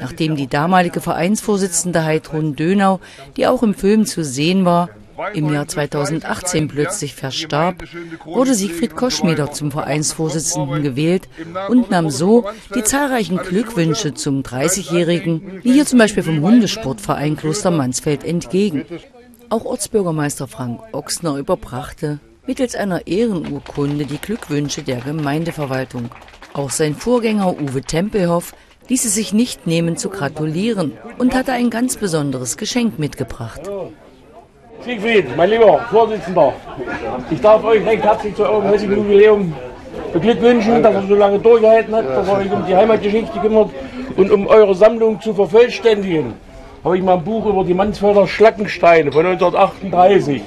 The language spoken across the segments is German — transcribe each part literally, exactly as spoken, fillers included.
Nachdem die damalige Vereinsvorsitzende Heidrun Dönau, die auch im Film zu sehen war, im Jahr zweitausendachtzehn plötzlich verstarb, wurde Siegfried Koschmieder zum Vereinsvorsitzenden gewählt und nahm so die zahlreichen Glückwünsche zum dreißigjährigen, wie hier zum Beispiel vom Hundesportverein Kloster Mansfeld, entgegen. Auch Ortsbürgermeister Frank Ochsner überbrachte mittels einer Ehrenurkunde die Glückwünsche der Gemeindeverwaltung. Auch sein Vorgänger Uwe Tempelhoff ließ es sich nicht nehmen zu gratulieren und hatte ein ganz besonderes Geschenk mitgebracht. Siegfried, mein lieber Vorsitzender, ich darf euch recht herzlich zu eurem heutigen Jubiläum beglückwünschen, dass ihr so lange durchgehalten habt, dass ihr euch um die Heimatgeschichte kümmert und um eure Sammlung zu vervollständigen. Habe ich mal ein Buch über die Mansfelder Schlackensteine von neunzehnhundertachtunddreißig.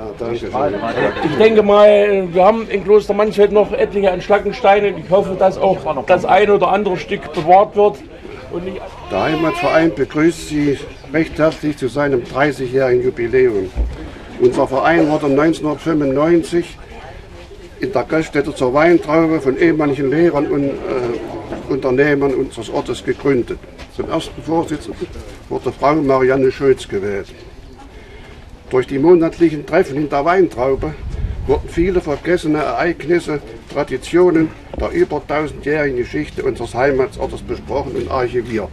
Ich denke mal, wir haben in Kloster Mansfeld noch etliche an Schlackensteinen. Ich hoffe, dass auch das eine oder andere Stück bewahrt wird. Und der Heimatverein begrüßt Sie recht herzlich zu seinem dreißigjährigen Jubiläum. Unser Verein wurde neunzehnhundertfünfundneunzig in der Gaststätte zur Weintraube von ehemaligen Lehrern und äh, Unternehmern unseres Ortes gegründet. Zum ersten Vorsitzenden wurde Frau Marianne Schulz gewählt. Durch die monatlichen Treffen in der Weintraube wurden viele vergessene Ereignisse, Traditionen der über tausendjährigen Geschichte unseres Heimatsortes besprochen und archiviert.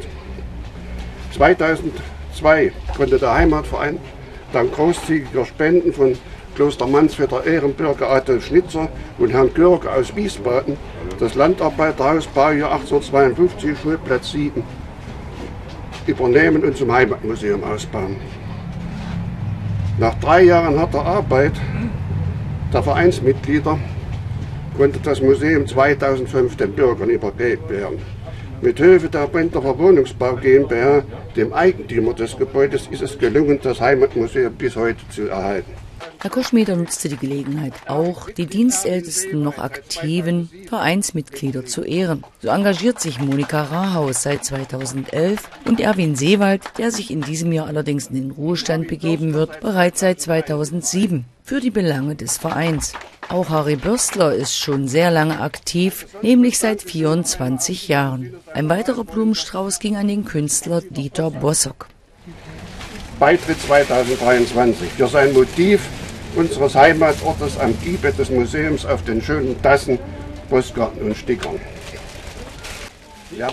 zweitausendzwei konnte der Heimatverein dank großzügiger Spenden von Kloster Mansfelder Ehrenbürger Adolf Schnitzer und Herrn Görke aus Wiesbaden das Landarbeiterhaus Baujahr achtzehnhundertzweiundfünfzig Schulplatz sieben übernehmen und zum Heimatmuseum ausbauen. Nach drei Jahren harter Arbeit der Vereinsmitglieder konnte das Museum zweitausendfünf den Bürgern übergeben werden. Mit Hilfe der Bendorfer Wohnungsbau GmbH, dem Eigentümer des Gebäudes, ist es gelungen, das Heimatmuseum bis heute zu erhalten. Herr Koschmieder nutzte die Gelegenheit auch, die dienstältesten noch aktiven Vereinsmitglieder zu ehren. So engagiert sich Monika Rahaus seit zweitausendelf und Erwin Seewald, der sich in diesem Jahr allerdings in den Ruhestand begeben wird, bereits seit zweitausendsieben für die Belange des Vereins. Auch Harry Bürstler ist schon sehr lange aktiv, nämlich seit vierundzwanzig Jahren. Ein weiterer Blumenstrauß ging an den Künstler Dieter Bossock. Beitritt zweitausenddreiundzwanzig für sein Motiv unseres Heimatortes am Giebel des Museums auf den schönen Tassen, Postkarten und Stickern. Ja.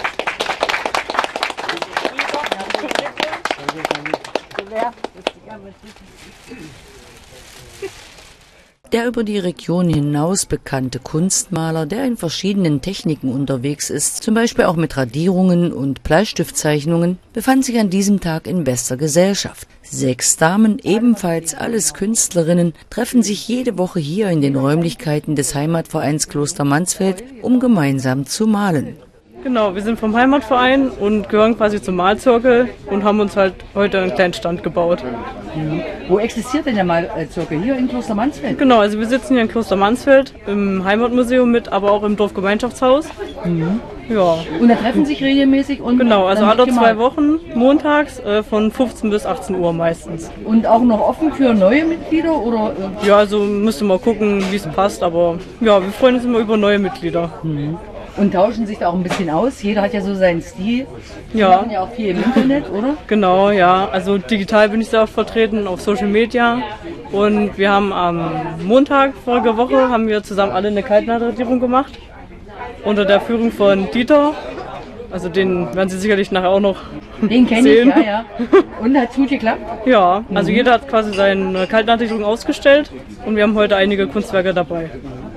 Der über die Region hinaus bekannte Kunstmaler, der in verschiedenen Techniken unterwegs ist, zum Beispiel auch mit Radierungen und Bleistiftzeichnungen, befand sich an diesem Tag in bester Gesellschaft. Sechs Damen, ebenfalls alles Künstlerinnen, treffen sich jede Woche hier in den Räumlichkeiten des Heimatvereins Kloster Mansfeld, um gemeinsam zu malen. Genau, wir sind vom Heimatverein und gehören quasi zum Malzirkel und haben uns halt heute einen kleinen Stand gebaut. Mhm. Wo existiert denn der Malzirkel? Hier in Kloster Mansfeld? Genau, also wir sitzen hier in Kloster Mansfeld im Heimatmuseum mit, aber auch im Dorfgemeinschaftshaus. Mhm. Ja. Und da treffen sich regelmäßig? Und genau, also alle zwei Wochen, montags äh, von fünfzehn bis achtzehn Uhr meistens. Und auch noch offen für neue Mitglieder? Oder? Ja, also müsste mal gucken, wie es passt, aber ja, wir freuen uns immer über neue Mitglieder. Mhm. Und tauschen sich da auch ein bisschen aus. Jeder hat ja so seinen Stil. Sie ja. machen ja auch viel im Internet, oder? Genau, ja. Also digital bin ich sehr oft vertreten auf Social Media. Und wir haben am Montag vorige Woche haben wir zusammen alle eine Kaltnachtradierung gemacht. Unter der Führung von Dieter. Also den werden Sie sicherlich nachher auch noch den kenne ich, ja, ja. Und hat es gut geklappt? Ja, also mhm. jeder hat quasi seine Kaltnachtradierung ausgestellt und wir haben heute einige Kunstwerke dabei.